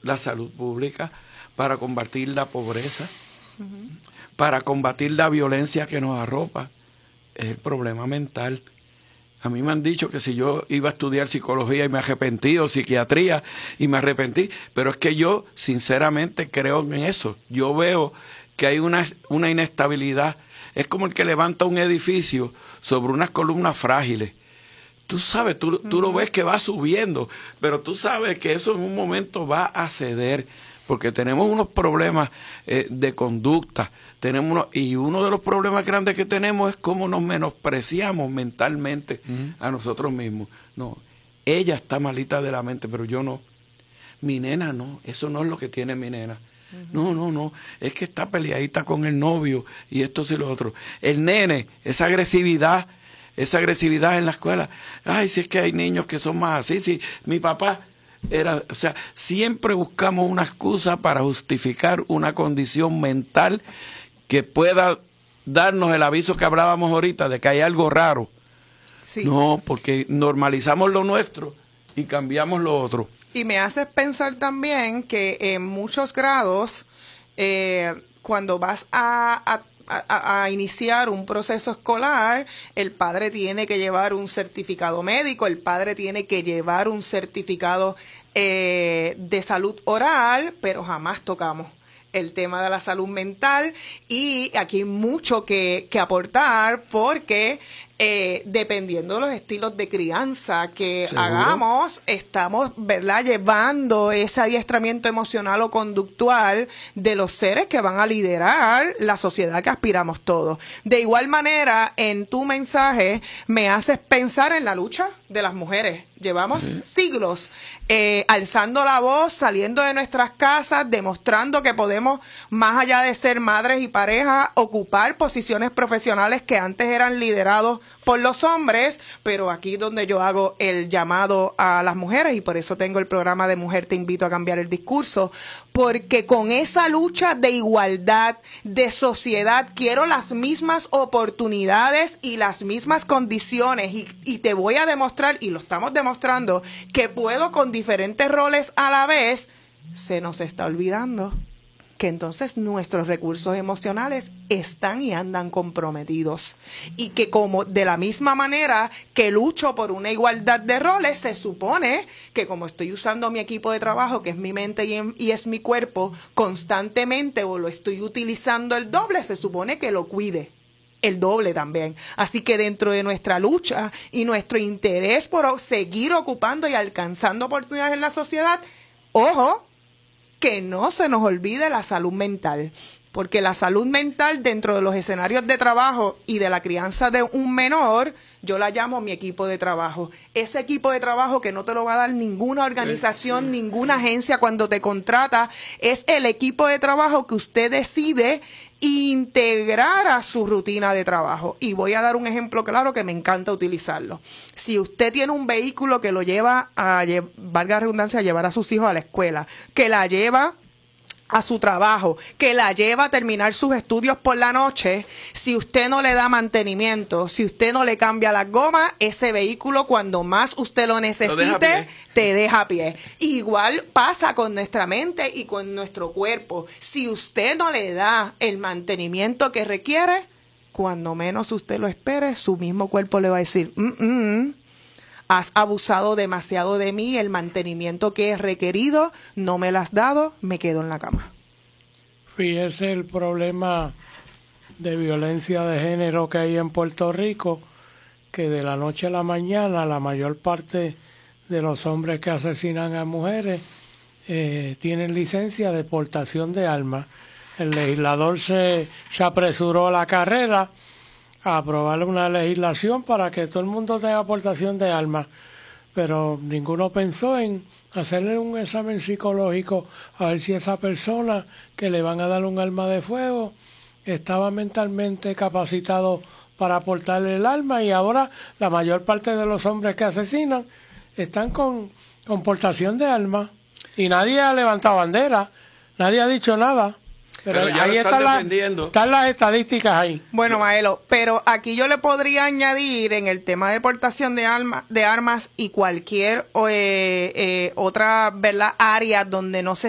la salud pública, para combatir la pobreza, para combatir la violencia que nos arropa. Es el problema mental. A mí me han dicho que si yo iba a estudiar psicología y me arrepentí, o psiquiatría y me arrepentí, pero es que yo sinceramente creo en eso. Yo veo que hay una inestabilidad. Es como el que levanta un edificio sobre unas columnas frágiles. Tú sabes, tú lo ves que va subiendo, pero tú sabes que eso en un momento va a ceder, porque tenemos unos problemas de conducta, y uno de los problemas grandes que tenemos es cómo nos menospreciamos mentalmente a nosotros mismos. No, ella está malita de la mente, pero yo no. Mi nena no, eso no es lo que tiene mi nena. No, es que está peleadita con el novio y esto y lo otro. El nene, esa agresividad en la escuela. Ay, si es que hay niños que son más así, sí, mi papá era, o sea, siempre buscamos una excusa para justificar una condición mental que pueda darnos el aviso que hablábamos ahorita de que hay algo raro. Sí. No, porque normalizamos lo nuestro y cambiamos lo otro. Y me hace pensar también que en muchos grados, cuando vas a iniciar un proceso escolar, el padre tiene que llevar un certificado médico, el padre tiene que llevar un certificado de salud oral, pero jamás tocamos el tema de la salud mental, y aquí hay mucho que aportar, porque dependiendo de los estilos de crianza que ¿Seguro? hagamos, estamos, ¿verdad?, llevando ese adiestramiento emocional o conductual de los seres que van a liderar la sociedad que aspiramos todos. De igual manera, en tu mensaje me haces pensar en la lucha de las mujeres. Llevamos siglos alzando la voz, saliendo de nuestras casas, demostrando que podemos, más allá de ser madres y parejas, ocupar posiciones profesionales que antes eran liderados por los hombres, pero aquí donde yo hago el llamado a las mujeres, y por eso tengo el programa de Mujer Te Invito a Cambiar el Discurso, porque con esa lucha de igualdad, de sociedad, quiero las mismas oportunidades y las mismas condiciones, y te voy a demostrar, y lo estamos demostrando, que puedo con diferentes roles a la vez. Se nos está olvidando que entonces nuestros recursos emocionales están y andan comprometidos, y que como de la misma manera que lucho por una igualdad de roles, se supone que como estoy usando mi equipo de trabajo, que es mi mente y es mi cuerpo, constantemente, o lo estoy utilizando el doble, se supone que lo cuide el doble también. Así que dentro de nuestra lucha y nuestro interés por seguir ocupando y alcanzando oportunidades en la sociedad, ojo, que no se nos olvide la salud mental, porque la salud mental dentro de los escenarios de trabajo y de la crianza de un menor, yo la llamo mi equipo de trabajo. Ese equipo de trabajo que no te lo va a dar ninguna organización, ninguna agencia cuando te contrata, es el equipo de trabajo que usted decide integrar a su rutina de trabajo. Y voy a dar un ejemplo claro que me encanta utilizarlo. Si usted tiene un vehículo que lo lleva valga la redundancia, a llevar a sus hijos a la escuela, que la lleva a su trabajo, que la lleva a terminar sus estudios por la noche, si usted no le da mantenimiento, si usted no le cambia las gomas, ese vehículo cuando más usted lo necesite, te deja a pie. Igual pasa con nuestra mente y con nuestro cuerpo. Si usted no le da el mantenimiento que requiere, cuando menos usted lo espere, su mismo cuerpo le va a decir, has abusado demasiado de mí, el mantenimiento que es requerido no me lo has dado, me quedo en la cama. Fíjese el problema de violencia de género que hay en Puerto Rico, que de la noche a la mañana la mayor parte de los hombres que asesinan a mujeres tienen licencia de portación de armas. El legislador se apresuró a la carrera a aprobar una legislación para que todo el mundo tenga portación de armas, pero ninguno pensó en hacerle un examen psicológico a ver si esa persona que le van a dar un arma de fuego estaba mentalmente capacitado para portarle el arma, y ahora la mayor parte de los hombres que asesinan están con portación de armas y nadie ha levantado bandera, nadie ha dicho nada. Pero ya ahí están las estadísticas ahí. Bueno, Maelo, pero aquí yo le podría añadir en el tema de portación de armas y cualquier otra, ¿verdad?, área donde no se